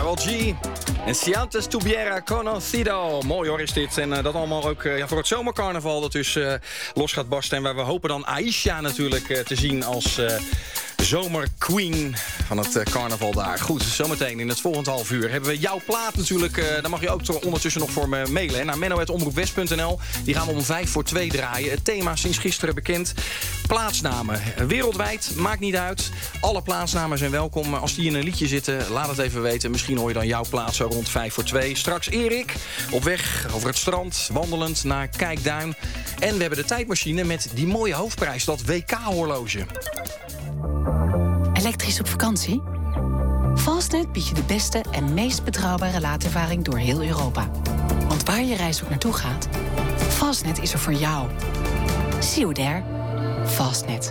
Karol G. En si antes tuviera conocido. Mooi hoor is dit. En dat allemaal ook voor het zomercarnaval dat dus los gaat barsten. En waar we hopen dan Aisha natuurlijk te zien als zomerqueen van het carnaval daar. Goed, zometeen in het volgende half uur hebben we jouw plaat natuurlijk. Daar mag je ook ondertussen nog voor me mailen. Naar menno@omroepwest.nl. Die gaan we om 1:55 draaien. Het thema sinds gisteren bekend. Plaatsnamen. Wereldwijd, maakt niet uit. Alle plaatsnamen zijn welkom. Als die in een liedje zitten, laat het even weten. Misschien hoor je dan jouw plaats zo rond 1:55. Straks Erik op weg over het strand, wandelend naar Kijkduin. En we hebben de tijdmachine met die mooie hoofdprijs, dat WK-horloge. Elektrisch op vakantie? Fastnet biedt je de beste en meest betrouwbare laadervaring door heel Europa. Want waar je reis ook naartoe gaat, Fastnet is er voor jou. See you there. Fastnet.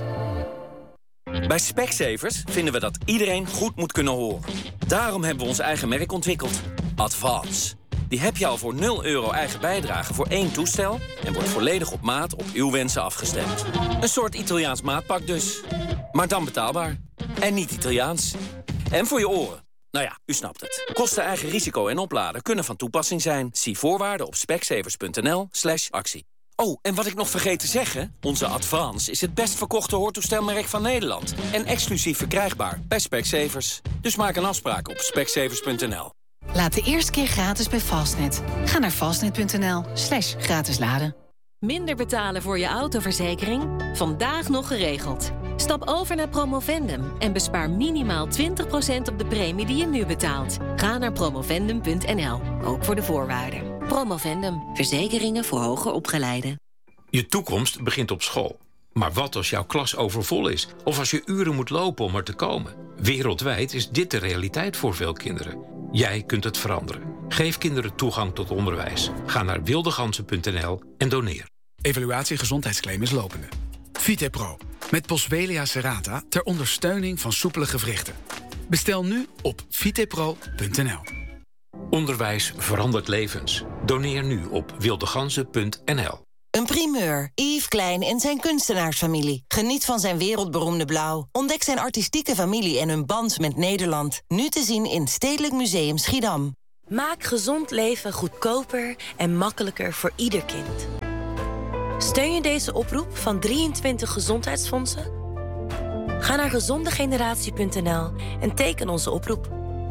Bij Specsavers vinden we dat iedereen goed moet kunnen horen. Daarom hebben we ons eigen merk ontwikkeld. Advance. Die heb je al voor €0 eigen bijdrage voor 1 toestel en wordt volledig op maat op uw wensen afgestemd. Een soort Italiaans maatpak dus. Maar dan betaalbaar. En niet Italiaans. En voor je oren. Nou ja, u snapt het. Kosten, eigen risico en opladen kunnen van toepassing zijn. Zie voorwaarden op specsavers.nl/actie. Oh, en wat ik nog vergeet te zeggen, onze Advance is het best verkochte hoortoestelmerk van Nederland. En exclusief verkrijgbaar bij Specsavers. Dus maak een afspraak op specsavers.nl. Laat de eerste keer gratis bij Fastnet. Ga naar fastnet.nl/gratis laden. Minder betalen voor je autoverzekering? Vandaag nog geregeld. Stap over naar Promovendum en bespaar minimaal 20% op de premie die je nu betaalt. Ga naar promovendum.nl, ook voor de voorwaarden. Promovendum, verzekeringen voor hoger opgeleiden. Je toekomst begint op school. Maar wat als jouw klas overvol is? Of als je uren moet lopen om er te komen? Wereldwijd is dit de realiteit voor veel kinderen. Jij kunt het veranderen. Geef kinderen toegang tot onderwijs. Ga naar wildegansen.nl en doneer. Evaluatie gezondheidsclaim is lopende. VitePro. Met Boswellia serrata ter ondersteuning van soepele gewrichten. Bestel nu op vitepro.nl. Onderwijs verandert levens. Doneer nu op wildegansen.nl. Een primeur. Yves Klein en zijn kunstenaarsfamilie. Geniet van zijn wereldberoemde blauw. Ontdek zijn artistieke familie en hun band met Nederland. Nu te zien in Stedelijk Museum Schiedam. Maak gezond leven goedkoper en makkelijker voor ieder kind. Steun je deze oproep van 23 gezondheidsfondsen? Ga naar gezondegeneratie.nl en teken onze oproep.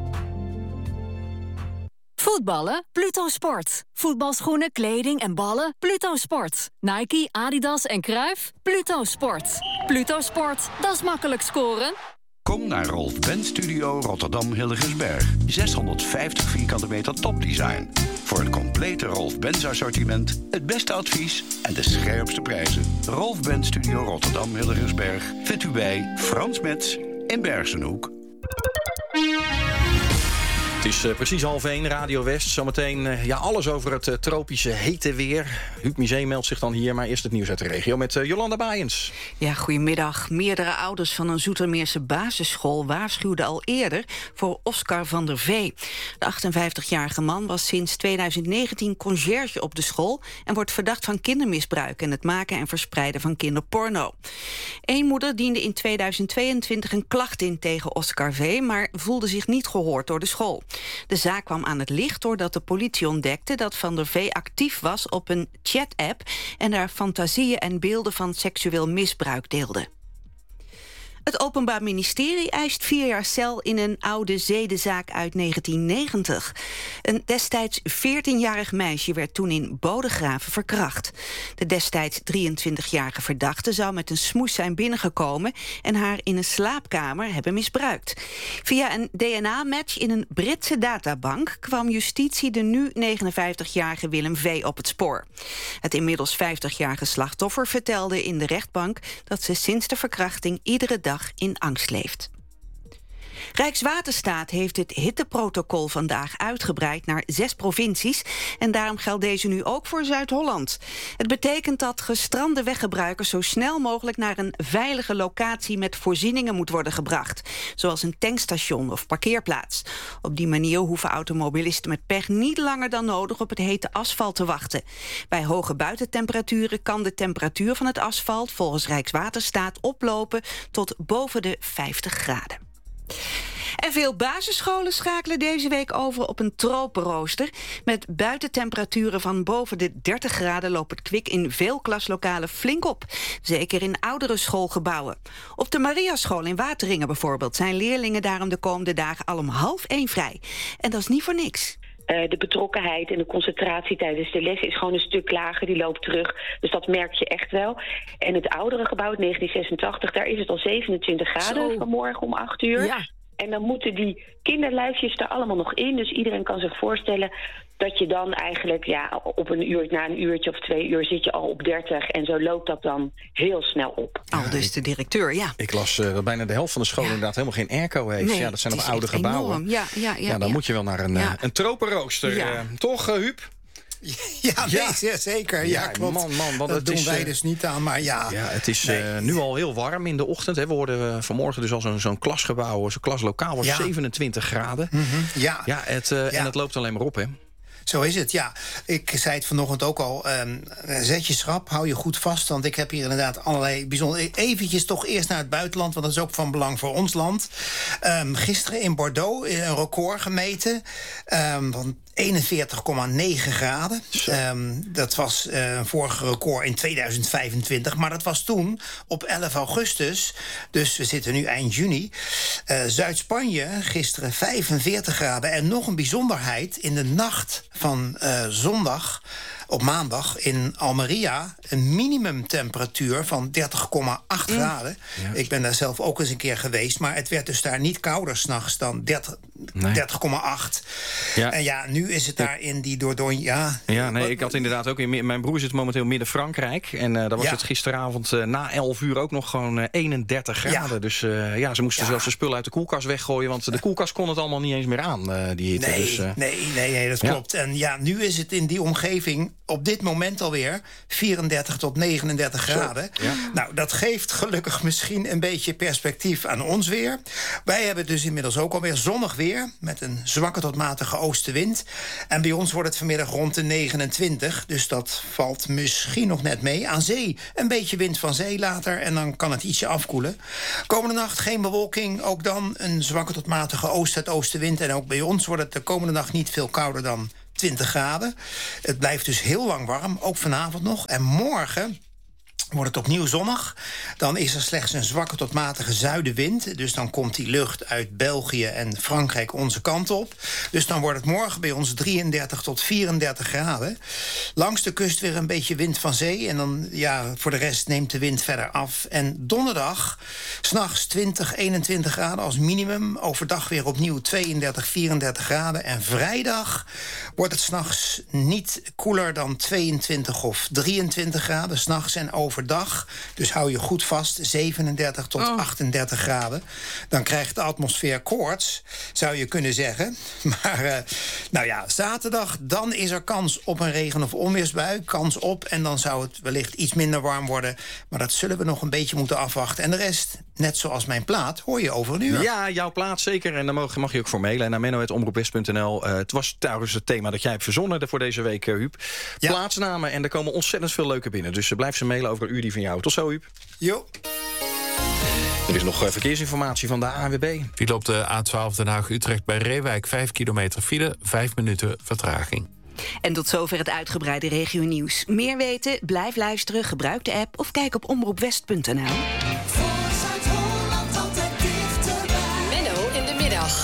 Voetballen? Pluto Sport. Voetbalschoenen, kleding en ballen? Pluto Sport. Nike, Adidas en Cruijff? Pluto Sport. Pluto Sport, dat is makkelijk scoren. Kom naar Rolf Benz Studio Rotterdam Hillegersberg. 650 vierkante meter topdesign. Voor het complete Rolf Benz assortiment, het beste advies en de scherpste prijzen. Rolf Benz Studio Rotterdam Hillegersberg vindt u bij Frans Metz in Bergsenhoek. Het is precies 1:30, Radio West. Zometeen alles over het tropische hete weer. Huub Misé meldt zich dan hier, maar eerst het nieuws uit de regio met Jolanda Baaiens. Ja, goedemiddag. Meerdere ouders van een Zoetermeerse basisschool waarschuwden al eerder voor Oscar van der Vee. De 58-jarige man was sinds 2019 conciërge op de school en wordt verdacht van kindermisbruik en het maken en verspreiden van kinderporno. Eén moeder diende in 2022 een klacht in tegen Oscar V, maar voelde zich niet gehoord door de school. De zaak kwam aan het licht doordat de politie ontdekte dat Van der Vee actief was op een chat-app en daar fantasieën en beelden van seksueel misbruik deelde. Het Openbaar Ministerie eist 4 jaar cel in een oude zedenzaak uit 1990. Een destijds 14-jarig meisje werd toen in Bodegraven verkracht. De destijds 23-jarige verdachte zou met een smoes zijn binnengekomen en haar in een slaapkamer hebben misbruikt. Via een DNA-match in een Britse databank kwam justitie de nu 59-jarige Willem V. op het spoor. Het inmiddels 50-jarige slachtoffer vertelde in de rechtbank dat ze sinds de verkrachting iedere dag in angst leeft. Rijkswaterstaat heeft het hitteprotocol vandaag uitgebreid naar 6 provincies en daarom geldt deze nu ook voor Zuid-Holland. Het betekent dat gestrande weggebruikers zo snel mogelijk naar een veilige locatie met voorzieningen moet worden gebracht, zoals een tankstation of parkeerplaats. Op die manier hoeven automobilisten met pech niet langer dan nodig op het hete asfalt te wachten. Bij hoge buitentemperaturen kan de temperatuur van het asfalt volgens Rijkswaterstaat oplopen tot boven de 50 graden. En veel basisscholen schakelen deze week over op een tropenrooster. Met buitentemperaturen van boven de 30 graden loopt het kwik in veel klaslokalen flink op. Zeker in oudere schoolgebouwen. Op de Mariaschool in Wateringen bijvoorbeeld zijn leerlingen daarom de komende dagen al om 12:30 vrij. En dat is niet voor niks. De betrokkenheid en de concentratie tijdens de les is gewoon een stuk lager. Die loopt terug. Dus dat merk je echt wel. En het oudere gebouw, 1986, daar is het al 27 graden vanmorgen om 8:00. Ja. En dan moeten die kinderlijfjes er allemaal nog in. Dus iedereen kan zich voorstellen dat je dan eigenlijk op na een uurtje of 2 uur zit je al op 30. En zo loopt dat dan heel snel op. Dus de directeur, ja. Ik las dat bijna de helft van de scholen inderdaad helemaal geen airco heeft. Nee, ja, dat zijn nog oude gebouwen. Enorm. Dan moet je wel naar een tropenrooster. Ja. Toch, Huub? Ja, zeker. Ja, klopt. Man, dat doen wij dus niet aan, maar ja. Het is nu al heel warm in de ochtend. Hè. We hoorden vanmorgen dus al zo'n klasgebouw, zo'n klaslokaal was 27 graden. Mm-hmm. En het loopt alleen maar op, hè? Zo is het, ja. Ik zei het vanochtend ook al. Zet je schrap, hou je goed vast. Want ik heb hier inderdaad allerlei bijzondere... Eventjes toch eerst naar het buitenland, want dat is ook van belang voor ons land. Gisteren in Bordeaux een record gemeten van 41,9 graden. Dat was een vorige record in 2025. Maar dat was toen op 11 augustus. Dus we zitten nu eind juni. Zuid-Spanje, gisteren 45 graden. En nog een bijzonderheid. In de nacht van zondag op maandag in Almeria een minimumtemperatuur van 30,8 graden. Ja. Ik ben daar zelf ook eens een keer geweest, maar het werd dus daar niet kouder 's nachts dan 30,8. Ja. En nu is het daar in die Dordogne. Ik had inderdaad ook mijn broer zit momenteel midden Frankrijk en daar was het gisteravond na 11 uur ook nog gewoon 31 graden. Ja. Dus ze moesten zelfs de spullen uit de koelkast weggooien, want de koelkast kon het allemaal niet eens meer aan, die hitte. Nee, dat klopt. En nu is het in die omgeving op dit moment alweer 34 tot 39 graden. Ja. Nou, dat geeft gelukkig misschien een beetje perspectief aan ons weer. Wij hebben dus inmiddels ook alweer zonnig weer met een zwakke tot matige oostenwind. En bij ons wordt het vanmiddag rond de 29, dus dat valt misschien nog net mee. Aan zee een beetje wind van zee later en dan kan het ietsje afkoelen. Komende nacht geen bewolking, ook dan een zwakke tot matige oost-zuidoostenwind. En ook bij ons wordt het de komende nacht niet veel kouder dan 20 graden. Het blijft dus heel lang warm, ook vanavond nog. En morgen wordt het opnieuw zonnig. Dan is er slechts een zwakke tot matige zuidenwind. Dus dan komt die lucht uit België en Frankrijk onze kant op. Dus dan wordt het morgen bij ons 33 tot 34 graden. Langs de kust weer een beetje wind van zee. En dan, voor de rest neemt de wind verder af. En donderdag, 's nachts 20, 21 graden als minimum. Overdag weer opnieuw 32, 34 graden. En vrijdag wordt het 's nachts niet koeler dan 22 of 23 graden. 's nachts en overdag. Dus hou je goed vast, 37 tot 38 graden. Dan krijgt de atmosfeer koorts, zou je kunnen zeggen. Maar zaterdag, dan is er kans op een regen- of onweersbui. Kans op, en dan zou het wellicht iets minder warm worden. Maar dat zullen we nog een beetje moeten afwachten. En de rest, net zoals mijn plaat, hoor je over een uur. Ja, jouw plaat zeker. En daar mag je ook voor mailen. En naar menno@omroepwest.nl. Het was trouwens het thema dat jij hebt verzonnen voor deze week, Huub. Ja. Plaatsnamen, en er komen ontzettend veel leuke binnen. Dus blijf ze mailen over een uur die van jou. Tot zo, Huub. Jo. Er is nog verkeersinformatie van de ANWB. File op de A12 Den Haag-Utrecht bij Reewijk. 5 kilometer file, 5 minuten vertraging. En tot zover het uitgebreide regionieuws. Meer weten? Blijf luisteren, gebruik de app of kijk op omroepwest.nl.